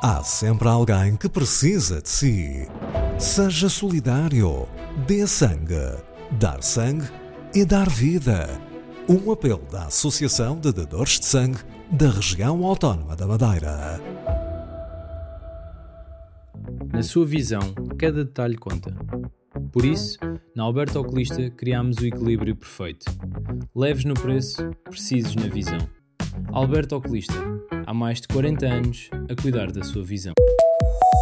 Há sempre alguém que precisa de si. Seja solidário. Dê sangue. Dar sangue é dar vida. Um apelo da Associação de Dadores de Sangue da Região Autónoma da Madeira. Na sua visão, cada detalhe conta. Por isso, na Alberto Oculista criámos o equilíbrio perfeito. Leves no preço, precisos na visão. Alberto Oculista, há mais de 40 anos a cuidar da sua visão.